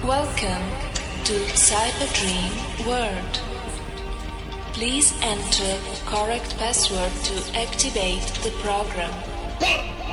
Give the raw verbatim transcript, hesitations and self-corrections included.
Welcome to Cyber Dream World. Please enter correct password to activate the program.